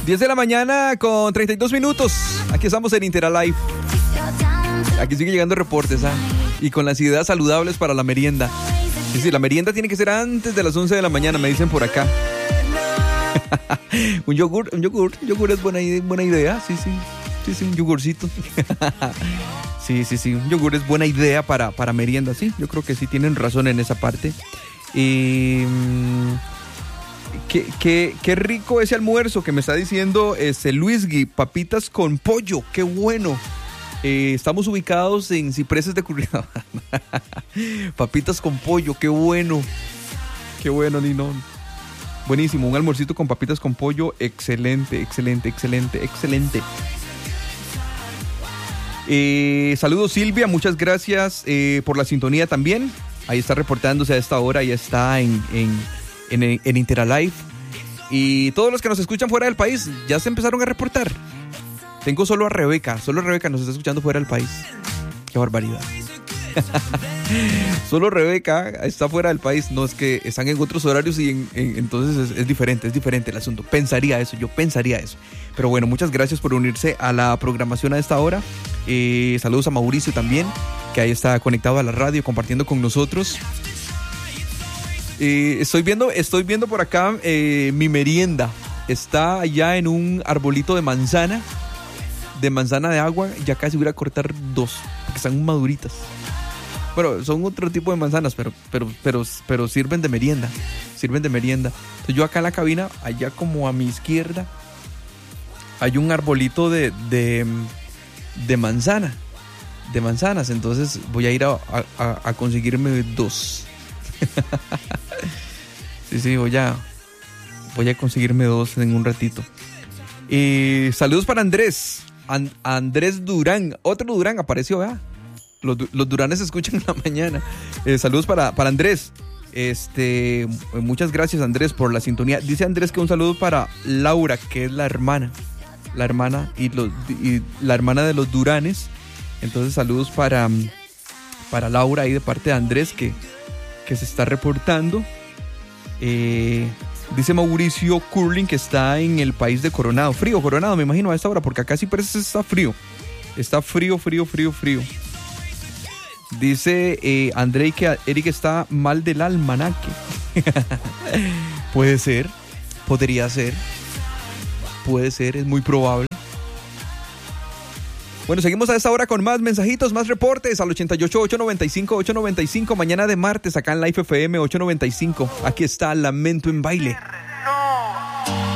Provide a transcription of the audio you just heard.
10 de la mañana con 32 minutos. Aquí estamos en Interalive. Aquí sigue llegando reportes, y con las ideas saludables para la merienda. Sí, la merienda tiene que ser antes de las 11 de la mañana, me dicen por acá. Un yogur es buena idea. Sí, un yogurcito. Sí, un yogur es buena idea para merienda, sí. Yo creo que sí tienen razón en esa parte. Qué rico ese almuerzo que me está diciendo Luisgui, papitas con pollo, qué bueno. Estamos ubicados en Cipreses de Curridabat. Papitas con pollo, qué bueno, Ninón. Buenísimo, un almuercito con papitas con pollo, excelente. Saludos Silvia, muchas gracias por la sintonía también. Ahí está reportándose a esta hora, ya está en Interalive. Y todos los que nos escuchan fuera del país ya se empezaron a reportar. Tengo solo a Rebeca nos está escuchando fuera del país. Qué barbaridad. Solo Rebeca está fuera del país. No, es que están en otros horarios y entonces es diferente el asunto. Yo pensaría eso. Pero bueno, muchas gracias por unirse a la programación a esta hora. Saludos a Mauricio también, que ahí está conectado a la radio compartiendo con nosotros. Estoy viendo por acá mi merienda. Está allá en un arbolito de manzana de agua. Ya casi voy a cortar 2 porque están maduritas. Bueno, son otro tipo de manzanas, pero sirven de merienda. Entonces yo acá en la cabina, allá como a mi izquierda, hay un arbolito de manzanas. Entonces voy a ir a conseguirme 2. Sí, voy a conseguirme 2 en un ratito. Saludos para Andrés. Andrés Durán. Otro Durán apareció, ¿verdad? Los Duranes se escuchan en la mañana. Saludos para Andrés. Muchas gracias, Andrés, por la sintonía. Dice Andrés que un saludo para Laura, que es la hermana y la hermana de los Duranes. Entonces saludos para Laura ahí de parte de Andrés que se está reportando. Dice Mauricio Curling que está en el país de Coronado. Frío, Coronado, me imagino a esta hora, porque acá sí parece que está frío. Está frío. Dice Andrei que Eric está mal del almanaque. Puede ser, podría ser. Puede ser, es muy probable. Bueno, seguimos a esta hora con más mensajitos, más reportes al 88-895-895. Mañana de martes acá en Life FM 895. Aquí está Lamento en Baile.